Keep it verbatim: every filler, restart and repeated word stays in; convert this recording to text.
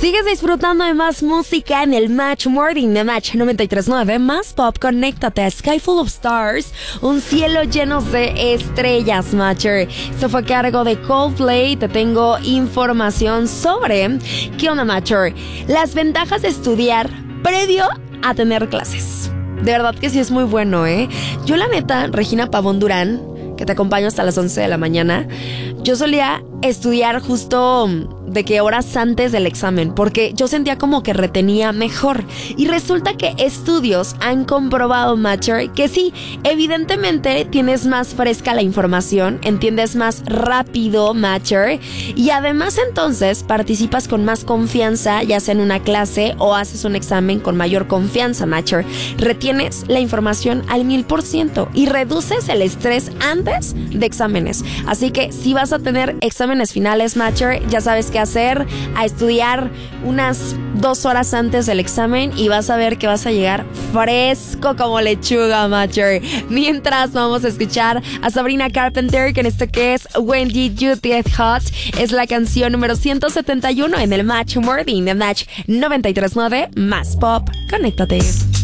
Sigues disfrutando de más música en el Match Morning de Match noventa y tres punto nueve. Más pop, conéctate a Sky Full of Stars, un cielo lleno de estrellas, Matcher. Esto fue a cargo de Coldplay. Te tengo información sobre ¿qué onda, Matcher? Las ventajas de estudiar previo a tener clases. De verdad que sí es muy bueno, ¿eh? Yo la neta, Regina Pavón Durán, que te acompaño hasta las once de la mañana, yo solía estudiar justo de que horas antes del examen, porque yo sentía como que retenía mejor. Y resulta que estudios han comprobado, Matcher, que sí, evidentemente tienes más fresca la información, entiendes más rápido, Matcher, y además entonces participas con más confianza, ya sea en una clase o haces un examen con mayor confianza, Matcher. Retienes la información al mil por ciento y reduces el estrés antes de exámenes. Así que si vas a tener exámenes finales, Matcher, ya sabes qué hacer, a estudiar unas dos horas antes del examen y vas a ver que vas a llegar fresco como lechuga, Matcher. Mientras vamos a escuchar a Sabrina Carpenter con esto que es When Did You Get Hot. Es la canción número ciento setenta y uno en el Match Morning de Match noventa y tres punto nueve. Más pop, conéctate.